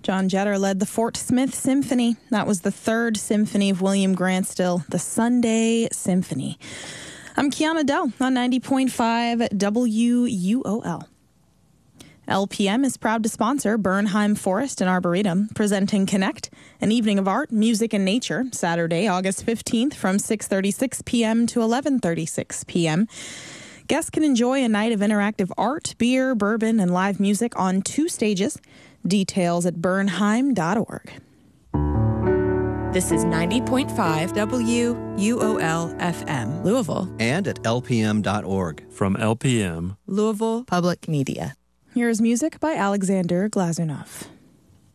John Jetter led the Fort Smith Symphony. That was the third symphony of William Grant Still, the Sunday Symphony. I'm Kiana Dell on 90.5 WUOL. LPM is proud to sponsor Bernheim Forest and Arboretum, presenting Connect, an evening of art, music, and nature, Saturday, August 15th from 6:36 p.m. to 11:36 p.m. Guests can enjoy a night of interactive art, beer, bourbon, and live music on 2 stages. Details at bernheim.org. This is 90.5 WUOL FM, Louisville. And at lpm.org. From LPM, Louisville Public Media. Here's music by Alexander Glazunov.